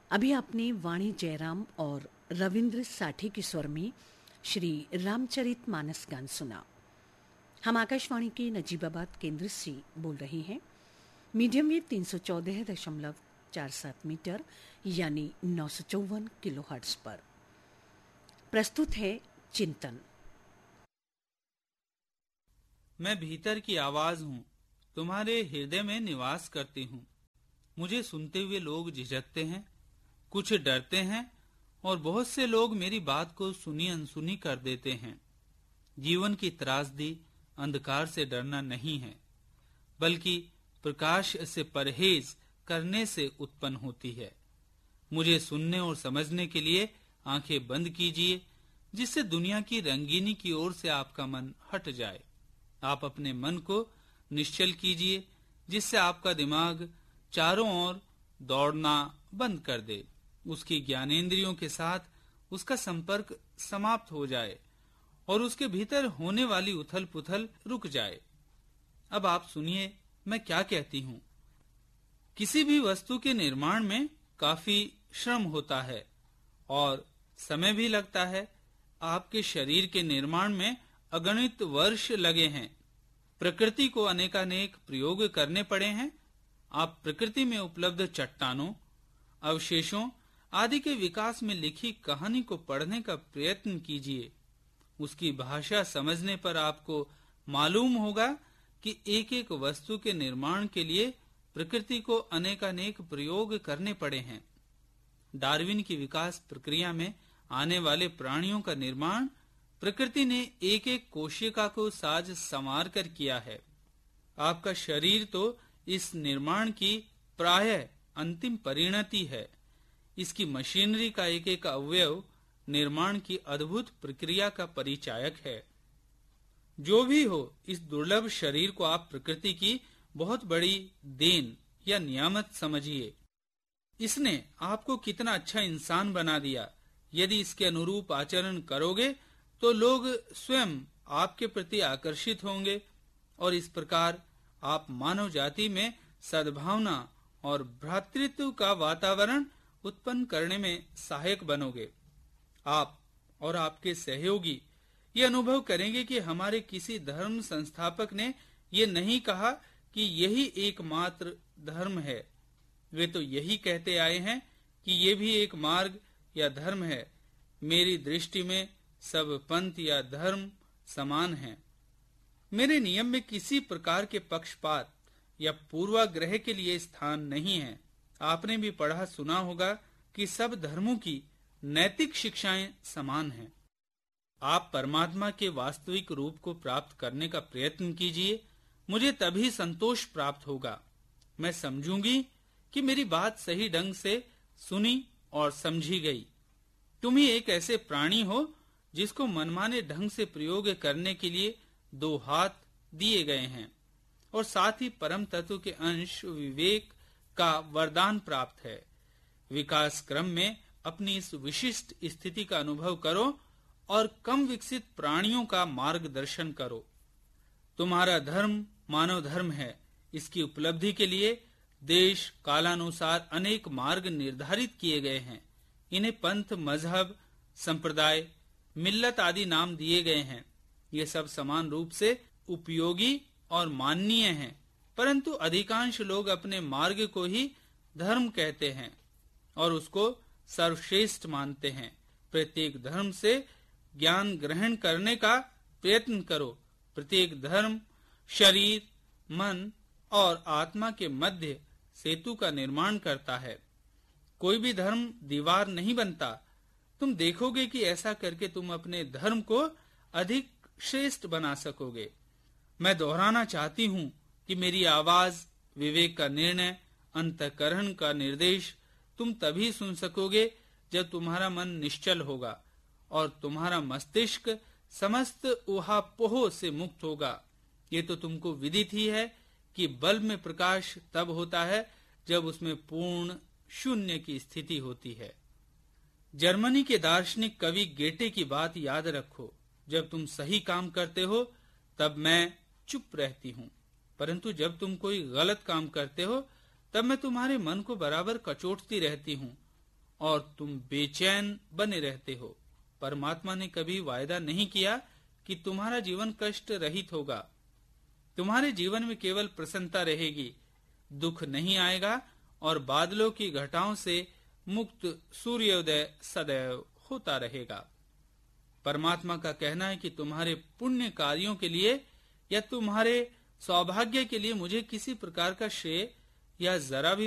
अभी आपने वाणी जयराम और रविंद्र साठी के स्वर में श्री रामचरित मानस गान सुना। हम आकाशवाणी के नजीबाबाद केंद्र से बोल रहे हैं। मीडियम वेव 314.47 मीटर यानी 954 किलोहर्ट्ज पर। प्रस्तुत है चिंतन। मैं भीतर की आवाज हूँ, तुम्हारे हृदय में निवास करती हूँ। मुझे सुनते हुए लोग झिझकते हैं, कुछ डरते हैं और बहुत से लोग मेरी बात को सुनी अनसुनी कर देते हैं। जीवन की त्रासदी अंधकार से डरना नहीं है, बल्कि प्रकाश से परहेज करने से उत्पन्न होती है। मुझे सुनने और समझने के लिए आंखें बंद कीजिए, जिससे दुनिया की रंगीनी की ओर से आपका मन हट जाए। आप अपने मन को निश्चल कीजिए, जिससे आपका दिमाग चारों ओर दौड़ना बंद कर दे, उसकी ज्ञानेंद्रियों के साथ उसका संपर्क समाप्त हो जाए और उसके भीतर होने वाली उथल पुथल रुक जाए। अब आप सुनिए मैं क्या कहती हूँ। किसी भी वस्तु के निर्माण में काफी श्रम होता है और समय भी लगता है। आपके शरीर के निर्माण में अगणित वर्ष लगे हैं। प्रकृति को अनेकानेक प्रयोग करने पड़े हैं। आप प्रकृति में उपलब्ध चट्टानों, अवशेषों आदि के विकास में लिखी कहानी को पढ़ने का प्रयत्न कीजिए। उसकी भाषा समझने पर आपको मालूम होगा कि एक एक वस्तु के निर्माण के लिए प्रकृति को अनेकानेक प्रयोग करने पड़े हैं। डार्विन की विकास प्रक्रिया में आने वाले प्राणियों का निर्माण प्रकृति ने एक एक कोशिका को साज संवार कर किया है। आपका शरीर तो इस निर्माण की प्रायः अंतिम परिणति है। इसकी मशीनरी का एक एक अवयव निर्माण की अद्भुत प्रक्रिया का परिचायक है। जो भी हो, इस दुर्लभ शरीर को आप प्रकृति की बहुत बड़ी देन या नियामत समझिए। इसने आपको कितना अच्छा इंसान बना दिया। यदि इसके अनुरूप आचरण करोगे तो लोग स्वयं आपके प्रति आकर्षित होंगे और इस प्रकार आप मानव जाति में सद्भावना और भ्रातृत्व का वातावरण उत्पन्न करने में सहायक बनोगे। आप और आपके सहयोगी ये अनुभव करेंगे कि हमारे किसी धर्म संस्थापक ने ये नहीं कहा कि यही एकमात्र धर्म है। वे तो यही कहते आए हैं कि ये भी एक मार्ग या धर्म है। मेरी दृष्टि में सब पंथ या धर्म समान हैं। मेरे नियम में किसी प्रकार के पक्षपात या पूर्वाग्रह के लिए स्थान नहीं है। आपने भी पढ़ा सुना होगा कि सब धर्मों की नैतिक शिक्षाएं समान हैं। आप परमात्मा के वास्तविक रूप को प्राप्त करने का प्रयत्न कीजिए। मुझे तभी संतोष प्राप्त होगा। मैं समझूंगी कि मेरी बात सही ढंग से सुनी और समझी गई। तुम ही एक ऐसे प्राणी हो जिसको मनमाने ढंग से प्रयोग करने के लिए दो हाथ दिए गए हैं और साथ ही परम तत्व के अंश विवेक का वरदान प्राप्त है। विकास क्रम में अपनी इस विशिष्ट स्थिति का अनुभव करो और कम विकसित प्राणियों का मार्गदर्शन करो। तुम्हारा धर्म मानव धर्म है। इसकी उपलब्धि के लिए देश कालानुसार अनेक मार्ग निर्धारित किए गए हैं। इन्हें पंथ, मजहब, संप्रदाय, मिल्लत आदि नाम दिए गए हैं। ये सब समान रूप से उपयोगी और माननीय हैं, परंतु अधिकांश लोग अपने मार्ग को ही धर्म कहते हैं और उसको सर्वश्रेष्ठ मानते हैं। प्रत्येक धर्म से ज्ञान ग्रहण करने का प्रयत्न करो। प्रत्येक धर्म शरीर, मन और आत्मा के मध्य सेतु का निर्माण करता है। कोई भी धर्म दीवार नहीं बनता। तुम देखोगे कि ऐसा करके तुम अपने धर्म को अधिक श्रेष्ठ बना सकोगे। मैं दोहराना चाहती हूँ कि मेरी आवाज, विवेक का निर्णय, अंतःकरण का निर्देश तुम तभी सुन सकोगे जब तुम्हारा मन निश्चल होगा और तुम्हारा मस्तिष्क समस्त ऊहापोह से मुक्त होगा। ये तो तुमको विदित ही है कि बल्ब में प्रकाश तब होता है जब उसमें पूर्ण शून्य की स्थिति होती है। जर्मनी के दार्शनिक कवि गेटे की बात याद रखो। जब तुम सही काम करते हो तब मैं चुप रहती हूँ, परंतु जब तुम कोई गलत काम करते हो तब मैं तुम्हारे मन को बराबर कचोटती रहती हूँ और तुम बेचैन बने रहते हो। परमात्मा ने कभी वायदा नहीं किया कि तुम्हारा जीवन कष्ट रहित होगा। तुम्हारे जीवन में केवल प्रसन्नता रहेगी, दुख नहीं आएगा और बादलों की घटाओं से मुक्त सूर्योदय सदैव होता रहेगा। परमात्मा का कहना है कि तुम्हारे पुण्य कार्यों के लिए या तुम्हारे सौभाग्य के लिए मुझे किसी प्रकार का श्रेय या जरा भी